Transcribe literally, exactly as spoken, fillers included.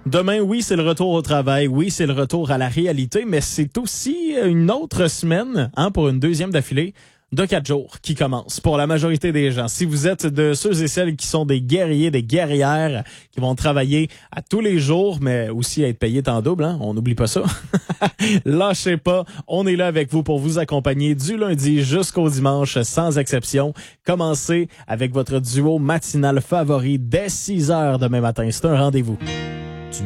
Demain, oui, c'est le retour au travail. Oui, c'est le retour à la réalité, mais c'est aussi une autre semaine, hein, pour une deuxième d'affilée, de quatre jours qui commence pour la majorité des gens. Si vous êtes de ceux et celles qui sont des guerriers, des guerrières, qui vont travailler à tous les jours, mais aussi être payés en double, hein, on n'oublie pas ça. Lâchez pas, on est là avec vous pour vous accompagner du lundi jusqu'au dimanche, sans exception. Commencez avec votre duo matinal favori dès six heures demain matin. C'est un rendez-vous.